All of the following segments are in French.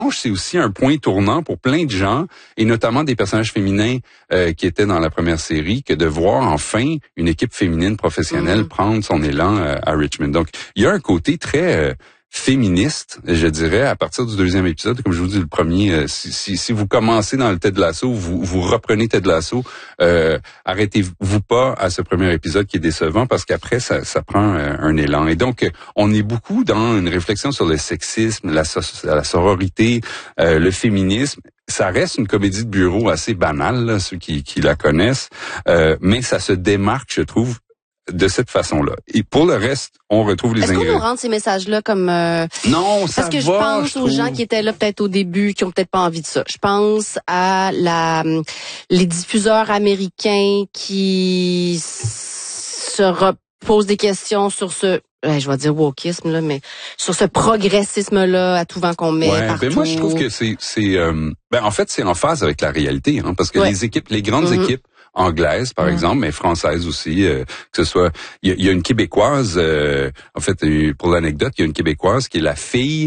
c'est aussi un point tournant pour plein de gens, et notamment des personnages féminins qui étaient dans la première série, que de voir enfin une équipe féminine professionnelle prendre son élan à Richmond. Donc, il y a un côté très féministe, je dirais, à partir du deuxième épisode. Comme je vous dis, le premier, si vous commencez dans le Ted Lasso, vous reprenez Ted Lasso, arrêtez-vous pas à ce premier épisode qui est décevant, parce qu'après, ça prend un élan. Et donc, on est beaucoup dans une réflexion sur le sexisme, la sororité, le féminisme. Ça reste une comédie de bureau assez banale, là, ceux qui la connaissent, mais ça se démarque, je trouve, de cette façon-là. Et pour le reste, on retrouve les ingrédients. Est-ce qu'on nous rend ces messages-là comme... Non, ça va, parce que je pense aux gens qui étaient là peut-être au début, qui ont peut-être pas envie de ça. Je pense à les diffuseurs américains qui se reposent des questions sur ce... je vais dire wokisme, là, mais sur ce progressisme-là à tout vent qu'on met partout. Ben moi, je trouve que en fait, c'est en phase avec la réalité, hein, parce que les grandes équipes anglaise, par exemple, mais française aussi, que ce soit... Il y a une Québécoise, en fait, pour l'anecdote, il y a une Québécoise qui est la fille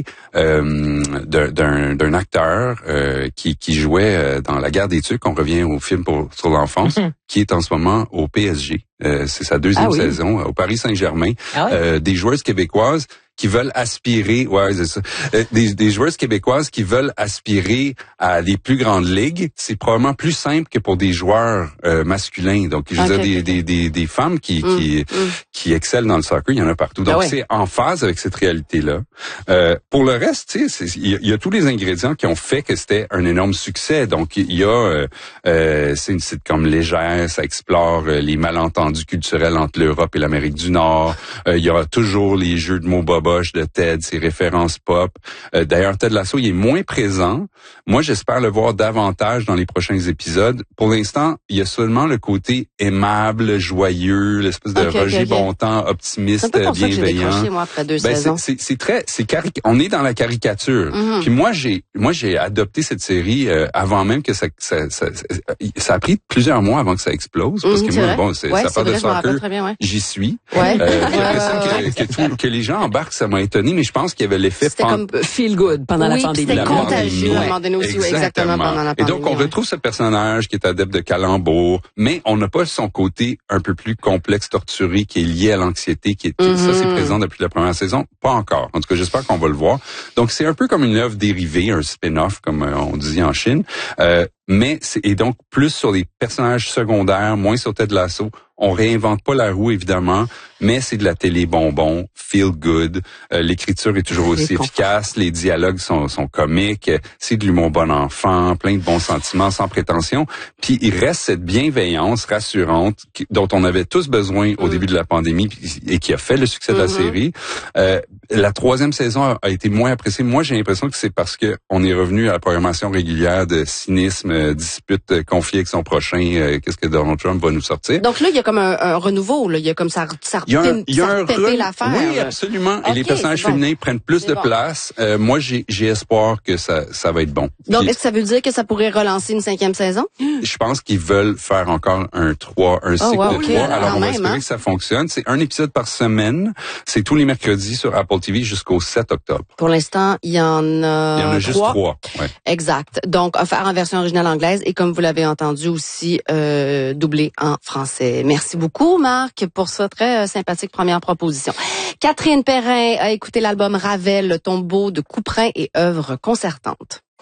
d'un acteur qui jouait dans La Guerre des Tucs, on revient au film sur l'enfance, qui est en ce moment au PSG. C'est sa deuxième saison, au Paris Saint-Germain. Des joueuses québécoises qui veulent aspirer, c'est ça. Des joueuses québécoises qui veulent aspirer à des plus grandes ligues, c'est probablement plus simple que pour des joueurs masculins. Donc, je veux dire, des femmes qui excellent dans le soccer, il y en a partout. Donc, c'est en phase avec cette réalité-là. Pour le reste, tu sais, il y a tous les ingrédients qui ont fait que c'était un énorme succès. Donc, il y a, c'est une sitcom légère, ça explore les malentendus culturels entre l'Europe et l'Amérique du Nord. Il y aura toujours les jeux de mots boboches de Ted, ses références pop. D'ailleurs, Ted Lasso, il est moins présent. Moi, j'espère le voir davantage dans les prochains épisodes. Pour l'instant, il y a seulement le côté aimable, joyeux, l'espèce de Roger Bontemps, optimiste, bienveillant. C'est bienveillant. Ça que j'ai décroché, moi, après 2 saisons. On est dans la caricature. Puis moi, j'ai adopté cette série avant même que ça a pris plusieurs mois avant que ça explose, parce que moi, bon, ça parle de soccer. J'y suis. Que les gens embarquent, ça m'a étonné, mais je pense qu'il y avait l'effet... C'était comme feel good pendant la pandémie. C'était contagieux à un moment donné aussi, exactement pendant la pandémie. Et donc, on retrouve ce personnage qui est adepte de calembour, mais on n'a pas son côté un peu plus complexe, torturé, qui est lié à l'anxiété, ça c'est présent depuis la première saison. Pas encore. En tout cas, j'espère qu'on va le voir. Donc, c'est un peu comme une œuvre dérivée, un spin-off, comme on dit en Chine. Mais et donc plus sur les personnages secondaires, moins sur Ted Lasso. On réinvente pas la roue, évidemment, mais c'est de la télé bonbon, feel good. L'écriture est toujours aussi efficace, les dialogues sont comiques, c'est de l'humour bon enfant, plein de bons sentiments, sans prétention. Puis il reste cette bienveillance rassurante dont on avait tous besoin au début de la pandémie et qui a fait le succès de la série. La 3e saison a été moins appréciée. Moi, j'ai l'impression que c'est parce que on est revenu à la programmation régulière de cynisme, dispute, conflit avec son prochain, qu'est-ce que Donald Trump va nous sortir. Donc là, il y a comme un renouveau, là. Il y a comme ça repépé l'affaire. Oui, absolument. Et les personnages féminins prennent plus de place. Moi, j'ai espoir que ça va être bon. Donc, est-ce que ça veut dire que ça pourrait relancer une 5e saison? Je pense qu'ils veulent faire encore un cycle de 3. Alors, on va espérer que ça fonctionne. C'est un épisode par semaine. C'est tous les mercredis sur Apple TV jusqu'au 7 octobre. Pour l'instant, il y en a juste 3. Ouais. Exact. Donc, offert en version originale anglaise et comme vous l'avez entendu aussi, doublé en français. Merci beaucoup, Marc, pour cette très sympathique première proposition. Catherine Perrin a écouté l'album Ravel, le tombeau de Couperin et œuvres concertantes.